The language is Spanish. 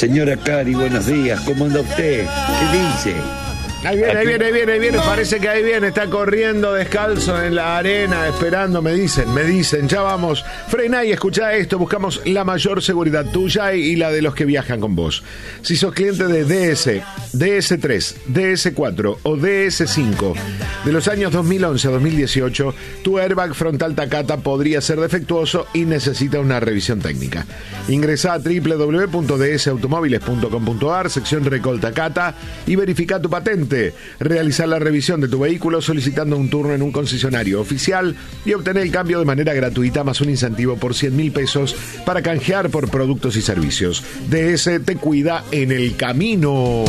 Señora Cari, buenos días. ¿Cómo anda usted? ¿Qué dice? Ahí viene, parece que ahí viene, está corriendo descalzo en la arena, esperando, me dicen, ya vamos, frena y escuchá esto, buscamos la mayor seguridad tuya y la de los que viajan con vos. Si sos cliente de DS, DS3, DS4 o DS5 de los años 2011 a 2018, tu airbag frontal Takata podría ser defectuoso y necesita una revisión técnica. Ingresá a www.dsautomóviles.com.ar, sección Recall Takata y verifica tu patente. Realizar la revisión de tu vehículo solicitando un turno en un concesionario oficial y obtener el cambio de manera gratuita más un incentivo por 100.000 pesos para canjear por productos y servicios. DS te cuida en el camino.